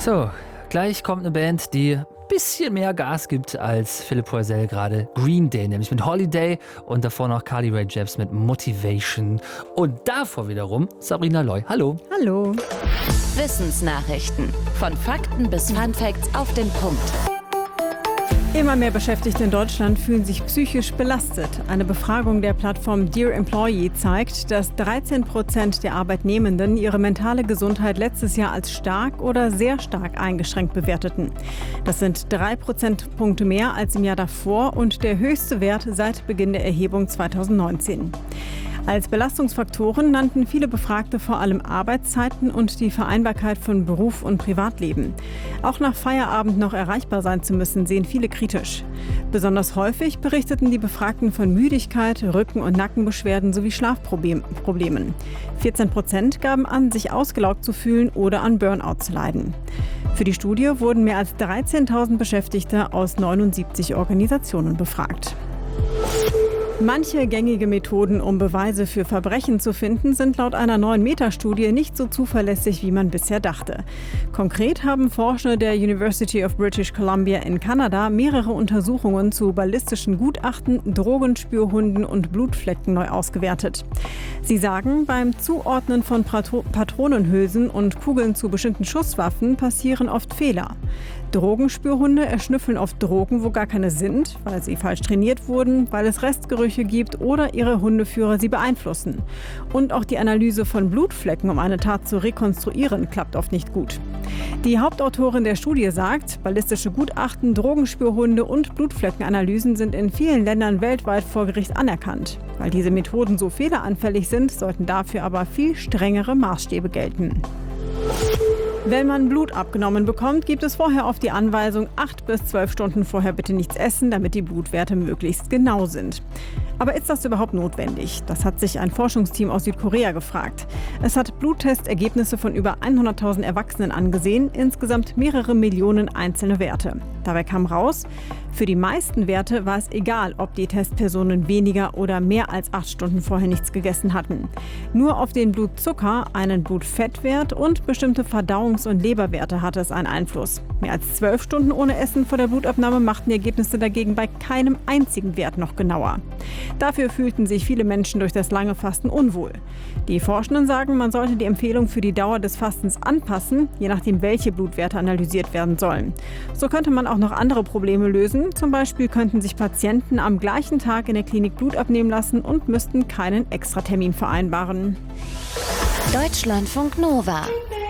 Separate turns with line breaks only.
So, gleich kommt eine Band, die ein bisschen mehr Gas gibt als Philipp Poisel gerade. Green Day, nämlich mit Holiday und davor noch Carly Rae Jepsen mit Motivation. Und davor wiederum Sabrina Loy. Hallo.
Hallo.
Wissensnachrichten. Von Fakten bis Funfacts auf den Punkt.
Immer mehr Beschäftigte in Deutschland fühlen sich psychisch belastet. Eine Befragung der Plattform Dear Employee zeigt, dass 13% der Arbeitnehmenden ihre mentale Gesundheit letztes Jahr als stark oder sehr stark eingeschränkt bewerteten. Das sind 3 Prozentpunkte mehr als im Jahr davor und der höchste Wert seit Beginn der Erhebung 2019. Als Belastungsfaktoren nannten viele Befragte vor allem Arbeitszeiten und die Vereinbarkeit von Beruf und Privatleben. Auch nach Feierabend noch erreichbar sein zu müssen, sehen viele kritisch. Besonders häufig berichteten die Befragten von Müdigkeit, Rücken- und Nackenbeschwerden sowie Schlafproblemen. 14% gaben an, sich ausgelaugt zu fühlen oder an Burnout zu leiden. Für die Studie wurden mehr als 13.000 Beschäftigte aus 79 Organisationen befragt. Manche gängige Methoden, um Beweise für Verbrechen zu finden, sind laut einer neuen Meta-Studie nicht so zuverlässig, wie man bisher dachte. Konkret haben Forscher der University of British Columbia in Kanada mehrere Untersuchungen zu ballistischen Gutachten, Drogenspürhunden und Blutflecken neu ausgewertet. Sie sagen, beim Zuordnen von Patronenhülsen und Kugeln zu bestimmten Schusswaffen passieren oft Fehler. Drogenspürhunde erschnüffeln oft Drogen, wo gar keine sind, weil sie falsch trainiert wurden, weil es Restgerüche gibt oder ihre Hundeführer sie beeinflussen. Und auch die Analyse von Blutflecken, um eine Tat zu rekonstruieren, klappt oft nicht gut. Die Hauptautorin der Studie sagt, ballistische Gutachten, Drogenspürhunde und Blutfleckenanalysen sind in vielen Ländern weltweit vor Gericht anerkannt. Weil diese Methoden so fehleranfällig sind, sollten dafür aber viel strengere Maßstäbe gelten. Wenn man Blut abgenommen bekommt, gibt es vorher oft die Anweisung, 8 bis 12 Stunden vorher bitte nichts essen, damit die Blutwerte möglichst genau sind. Aber ist das überhaupt notwendig? Das hat sich ein Forschungsteam aus Südkorea gefragt. Es hat Bluttestergebnisse von über 100.000 Erwachsenen angesehen, insgesamt mehrere Millionen einzelne Werte. Dabei kam raus, für die meisten Werte war es egal, ob die Testpersonen weniger oder mehr als 8 Stunden vorher nichts gegessen hatten. Nur auf den Blutzucker, einen Blutfettwert und bestimmte Verdauungs- und Leberwerte hatte es einen Einfluss. Mehr als 12 Stunden ohne Essen vor der Blutabnahme machten die Ergebnisse dagegen bei keinem einzigen Wert noch genauer. Dafür fühlten sich viele Menschen durch das lange Fasten unwohl. Die Forschenden sagen, man sollte die Empfehlung für die Dauer des Fastens anpassen, je nachdem welche Blutwerte analysiert werden sollen. So könnte man auch noch andere Probleme lösen. Zum Beispiel könnten sich Patienten am gleichen Tag in der Klinik Blut abnehmen lassen und müssten keinen Extratermin vereinbaren.
Deutschlandfunk Nova